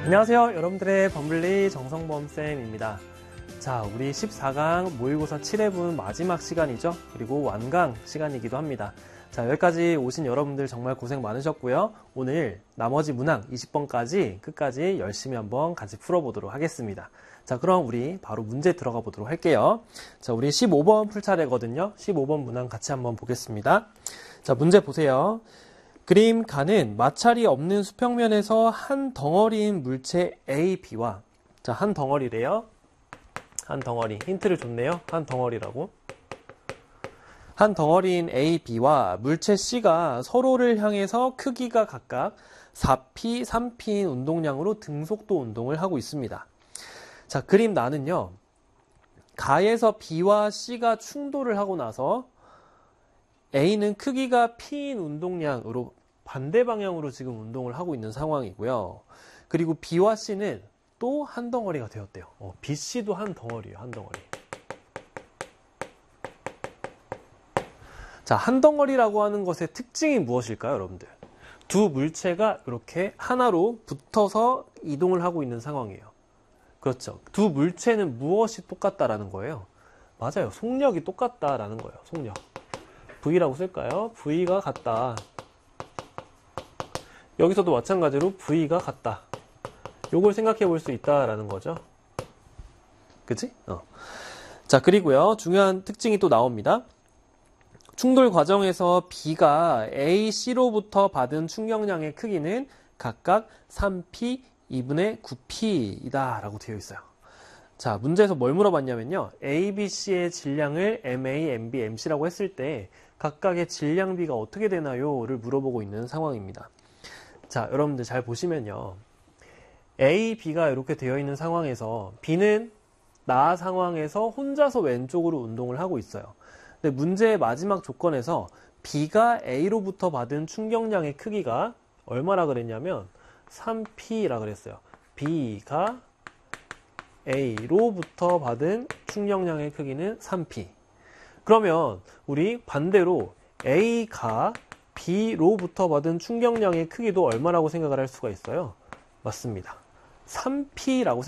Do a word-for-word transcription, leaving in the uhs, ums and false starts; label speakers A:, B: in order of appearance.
A: 안녕하세요. 여러분들의 범블리 정성범쌤입니다. 자, 우리 십사 강 모의고사 칠 회분 마지막 시간이죠. 그리고 완강 시간이기도 합니다. 자, 여기까지 오신 여러분들 정말 고생 많으셨고요. 오늘 나머지 문항 이십 번까지 끝까지 열심히 한번 같이 풀어보도록 하겠습니다. 자, 그럼 우리 바로 문제 들어가 보도록 할게요. 자, 우리 십오 번 풀 차례거든요. 십오 번 문항 같이 한번 보겠습니다. 자, 문제 보세요. 그림 가는 마찰이 없는 수평면에서 한 덩어리인 물체 A, B와 자, 한 덩어리래요. 한 덩어리. 힌트를 줬네요. 한 덩어리라고. 한 덩어리인 A, B와 물체 C가 서로를 향해서 크기가 각각 사 피, 삼 피인 운동량으로 등속도 운동을 하고 있습니다. 자, 그림 나는요. 가에서 B와 C가 충돌을 하고 나서 A는 크기가 P인 운동량으로 반대 방향으로 지금 운동을 하고 있는 상황이고요. 그리고 B와 C는 또 한 덩어리가 되었대요. 어, B, C도 한 덩어리예요. 한 덩어리. 자, 한 덩어리라고 하는 것의 특징이 무엇일까요, 여러분들? 두 물체가 이렇게 하나로 붙어서 이동을 하고 있는 상황이에요. 그렇죠. 두 물체는 무엇이 똑같다라는 거예요? 맞아요. 속력이 똑같다라는 거예요. 속력. V라고 쓸까요? V가 같다. 여기서도 마찬가지로 V가 같다. 요걸 생각해 볼 수 있다라는 거죠. 그치? 어. 자, 그리고요. 중요한 특징이 또 나옵니다. 충돌 과정에서 B가 A, C로부터 받은 충격량의 크기는 각각 삼 피, 이분의 구 피이다 라고 되어 있어요. 자, 문제에서 뭘 물어봤냐면요. A, B, C의 질량을 엠 에이, 엠 비, 엠 씨라고 했을 때 각각의 질량비가 어떻게 되나요? 를 물어보고 있는 상황입니다. 자, 여러분들 잘 보시면요. A, B가 이렇게 되어 있는 상황에서 B는 나 상황에서 혼자서 왼쪽으로 운동을 하고 있어요. 근데 문제의 마지막 조건에서 B가 A로부터 받은 충격량의 크기가 얼마나 그랬냐면 삼 피라 그랬어요. B가 A로부터 받은 충격량의 크기는 삼 피. 그러면 우리 반대로 A가 B로부터 받은 충격량의 크기도 얼마라고 생각을 할 수가 있어요? 맞습니다. 삼 피라고